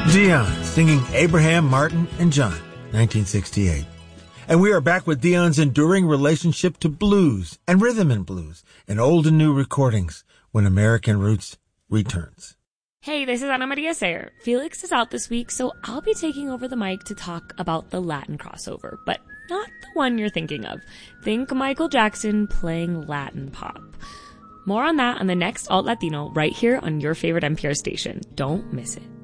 Dion singing Abraham, Martin, and John, 1968. And we are back with Dion's enduring relationship to blues and rhythm and blues and old and new recordings when American Roots returns. Hey, this is Ana Maria Sayer. Felix is out this week, so I'll be taking over the mic to talk about the Latin crossover, but not the one you're thinking of. Think Michael Jackson playing Latin pop. More on that on the next Alt Latino right here on your favorite NPR station. Don't miss it.